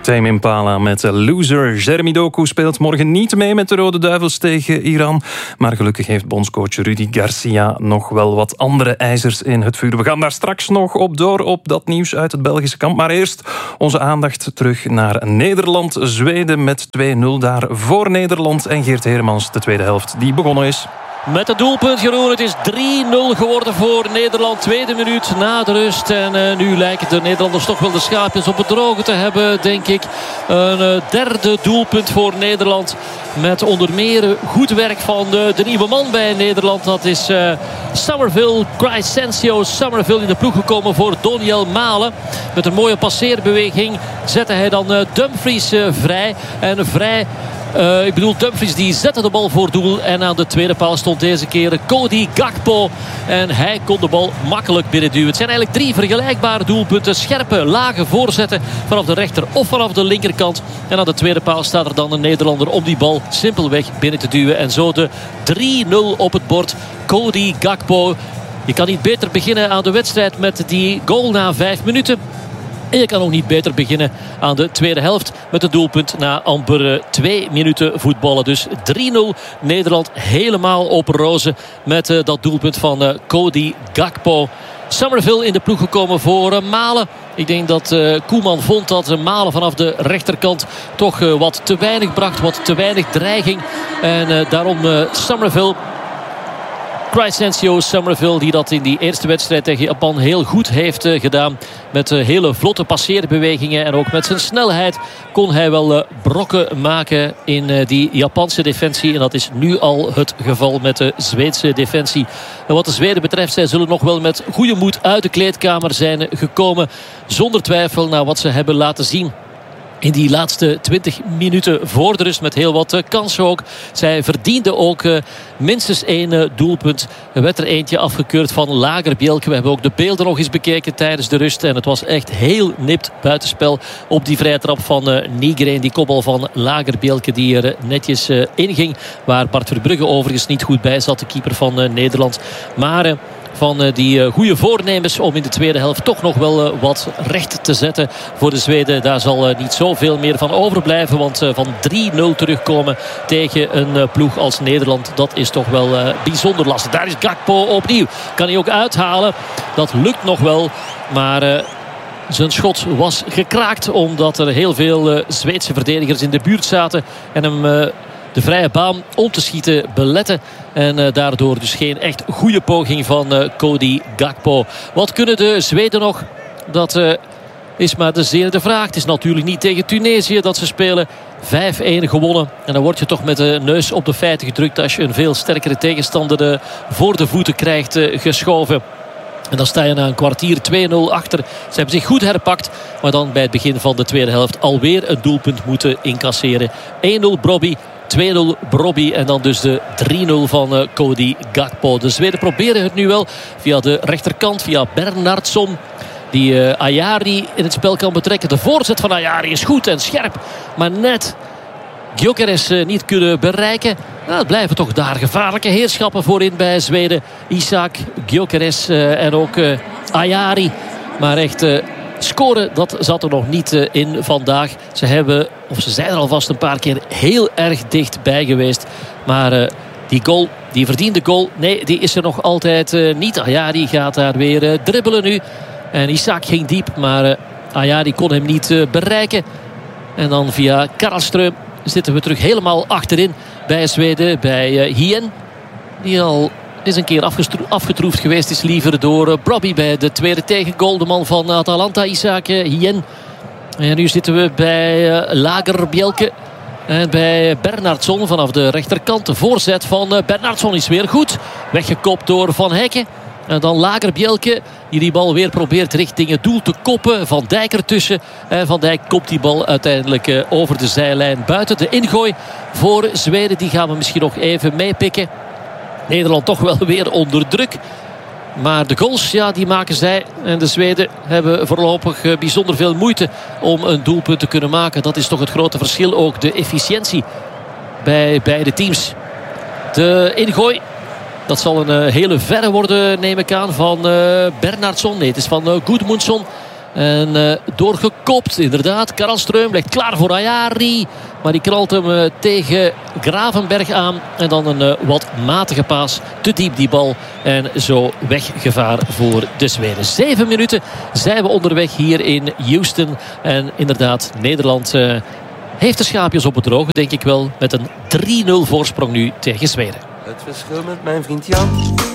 Tame Impala met Loser. Jeremy Doku speelt morgen niet mee met de Rode Duivels tegen Iran. Maar gelukkig heeft bondscoach Rudi Garcia nog wel wat andere ijzers in het vuur. We gaan daar straks nog op door op dat nieuws uit het Belgische kamp. Maar eerst onze aandacht terug naar Nederland. Zweden met 2-0 daar voor Nederland. En Geert Heremans, de tweede helft die begonnen is. Met het doelpunt, Jeroen. Het is 3-0 geworden voor Nederland. Tweede minuut na de rust. En nu lijken de Nederlanders toch wel de schaapjes op het droge te hebben, denk ik. Een derde doelpunt voor Nederland. Met onder meer goed werk van de nieuwe man bij Nederland. Dat is Summerville, Crescencio Summerville in de ploeg gekomen voor Doniel Malen. Met een mooie passeerbeweging zette hij dan Dumfries vrij. En Dumfries die zette de bal voor doel. En aan de tweede paal stond deze keer Cody Gakpo. En hij kon de bal makkelijk binnenduwen. Het zijn eigenlijk 3 vergelijkbare doelpunten. Scherpe, lage voorzetten vanaf de rechter of vanaf de linkerkant. En aan de tweede paal staat er dan een Nederlander om die bal simpelweg binnen te duwen. En zo de 3-0 op het bord. Cody Gakpo. Je kan niet beter beginnen aan de wedstrijd met die goal na 5 minuten. En je kan ook niet beter beginnen aan de tweede helft met het doelpunt na amper 2 minuten voetballen. Dus 3-0 Nederland helemaal open rozen met dat doelpunt van Cody Gakpo. Summerville in de ploeg gekomen voor Malen. Ik denk dat Koeman vond dat Malen vanaf de rechterkant toch wat te weinig bracht. Wat te weinig dreiging. En daarom Summerville... Crescencio Summerville die dat in die eerste wedstrijd tegen Japan heel goed heeft gedaan. Met hele vlotte passeerbewegingen en ook met zijn snelheid kon hij wel brokken maken in die Japanse defensie. En dat is nu al het geval met de Zweedse defensie. En wat de Zweden betreft, zij zullen nog wel met goede moed uit de kleedkamer zijn gekomen. Zonder twijfel naar wat ze hebben laten zien in die laatste 20 minuten voor de rust met heel wat kansen ook. Zij verdienden ook minstens 1 doelpunt. Er werd er eentje afgekeurd van Lagerbielke. We hebben ook de beelden nog eens bekeken tijdens de rust. En het was echt heel nipt buitenspel op die vrije trap van Nygren. Die kopbal van Lagerbielke die er netjes inging. Waar Bart Verbrugge overigens niet goed bij zat. De keeper van Nederland. Maar... van die goede voornemens om in de tweede helft toch nog wel wat recht te zetten voor de Zweden. Daar zal niet zoveel meer van overblijven. Want van 3-0 terugkomen tegen een ploeg als Nederland, dat is toch wel bijzonder lastig. Daar is Gakpo opnieuw. Kan hij ook uithalen. Dat lukt nog wel. Maar... zijn schot was gekraakt omdat er heel veel Zweedse verdedigers in de buurt zaten. En hem de vrije baan om te schieten beletten. En daardoor dus geen echt goede poging van Cody Gakpo. Wat kunnen de Zweden nog? Dat is maar de vraag. Het is natuurlijk niet tegen Tunesië dat ze spelen. 5-1 gewonnen. En dan word je toch met de neus op de feiten gedrukt als je een veel sterkere tegenstander voor de voeten krijgt geschoven. En dan sta je na een kwartier 2-0 achter. Ze hebben zich goed herpakt. Maar dan bij het begin van de tweede helft alweer een doelpunt moeten incasseren. 1-0 Brobbey. 2-0 Brobbey en dan dus de 3-0 van Cody Gakpo. De Zweden proberen het nu wel via de rechterkant, via Bernhardsson. Die Ajari in het spel kan betrekken. De voorzet van Ajari is goed en scherp. Maar net Gyökeres niet kunnen bereiken. Nou, het blijven toch daar gevaarlijke heerschappen voorin bij Zweden. Isak, Gyökeres en ook Ajari. Maar echt... scoren, dat zat er nog niet in vandaag. Ze zijn er alvast een paar keer heel erg dichtbij geweest. Maar die goal, die verdiende goal, nee, die is er nog altijd niet. Ajari gaat daar weer dribbelen nu. En Isak ging diep, maar Ajari kon hem niet bereiken. En dan via Karlström zitten we terug helemaal achterin bij Zweden, bij Hien. Die al... is een keer afgetroefd geweest is liever door Brobbey bij de tweede tegengoal. De man van Atalanta, Isaac Hien. En nu zitten we bij Lagerbielke. En bij Bernhardsson vanaf de rechterkant. De voorzet van Bernhardsson is weer goed. Weggekopt door Van Hekken. En dan Lagerbielke die bal weer probeert richting het doel te koppen. Van Dijk ertussen. En Van Dijk kopt die bal uiteindelijk over de zijlijn buiten. De ingooi voor Zweden, die gaan we misschien nog even meepikken. Nederland toch wel weer onder druk. Maar de goals, ja, die maken zij. En de Zweden hebben voorlopig bijzonder veel moeite om een doelpunt te kunnen maken. Dat is toch het grote verschil. Ook de efficiëntie bij beide teams. De ingooi, dat zal een hele verre worden, neem ik aan, van Bernhardsson. Nee, het is van Gudmundsson. En doorgekopt, inderdaad. Karlström ligt klaar voor Ayari. Maar die knalt hem tegen Gravenberg aan. En dan een wat matige paas. Te diep die bal. En zo weggevaar voor de Zweden. 7 minuten zijn we onderweg hier in Houston. En inderdaad, Nederland heeft de schaapjes op het droge, denk ik wel. Met een 3-0 voorsprong nu tegen Zweden. Het verschil met mijn vriend Jan.